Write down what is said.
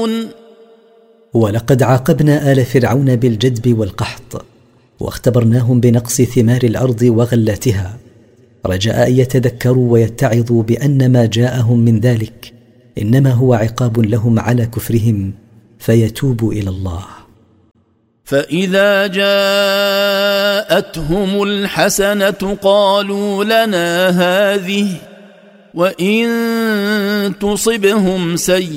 يتقون. ولقد عاقبنا آل فرعون بالجدب والقحط، واختبرناهم بنقص ثمار الأرض وغلاتها، رجاء أن يتذكروا ويتعظوا بأن ما جاءهم من ذلك إنما هو عقاب لهم على كفرهم، فيتوبوا إلى الله. فإذا جاءتهم الحسنة قالوا لنا هذه، وإن تصبهم سيئة